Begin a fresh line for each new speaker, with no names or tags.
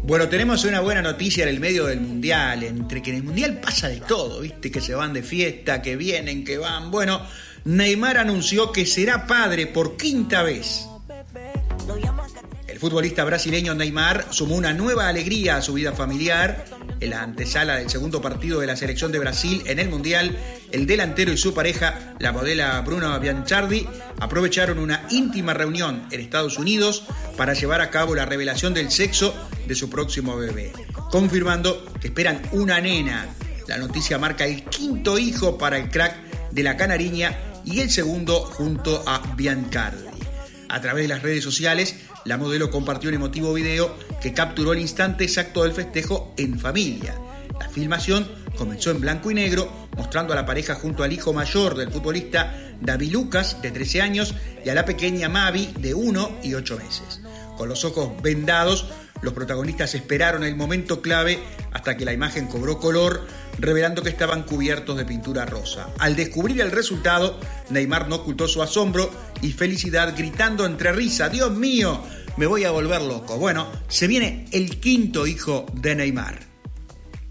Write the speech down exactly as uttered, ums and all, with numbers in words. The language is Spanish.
Bueno, tenemos una buena noticia en el medio del Mundial, entre que en el Mundial pasa de todo, ¿viste? Que se van de fiesta, que vienen, que van. Bueno, Neymar anunció que será padre por quinta vez. El futbolista brasileño Neymar sumó una nueva alegría a su vida familiar. En la antesala del segundo partido de la selección de Brasil en el Mundial, el delantero y su pareja, la modelo Bruna Bianchardi, aprovecharon una íntima reunión en Estados Unidos para llevar a cabo la revelación del sexo de su próximo bebé, confirmando que esperan una nena. La noticia marca el quinto hijo para el crack de la canariña y el segundo junto a Biancardi. A través de las redes sociales, la modelo compartió un emotivo video que capturó el instante exacto del festejo en familia. La filmación comenzó en blanco y negro, mostrando a la pareja junto al hijo mayor del futbolista, David Lucas, de trece años, y a la pequeña Mavi, de uno y ocho meses. Con los ojos vendados, los protagonistas esperaron el momento clave hasta que la imagen cobró color, revelando que estaban cubiertos de pintura rosa. Al descubrir el resultado, Neymar no ocultó su asombro y felicidad, gritando entre risa: ¡Dios mío, me voy a volver loco! Bueno, se viene el quinto hijo de Neymar.